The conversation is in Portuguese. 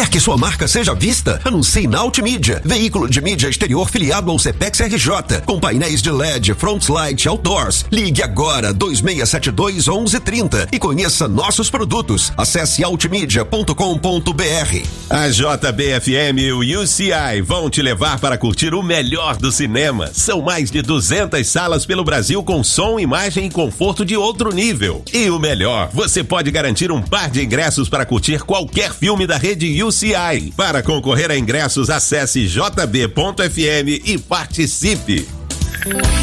Quer que sua marca seja vista? Anuncie na Ultimídia, veículo de mídia exterior filiado ao Cepex RJ, com painéis de LED, front light, outdoors. Ligue agora 2672-1130 e conheça nossos produtos. Acesse ultimedia.com.br. A JBFM e o UCI vão te levar para curtir o melhor do cinema. São mais de 200 salas pelo Brasil com som, imagem e conforto de outro nível. E o melhor, você pode garantir um par de ingressos para curtir qualquer filme da rede UCI. Para concorrer a ingressos, acesse jb.fm e participe.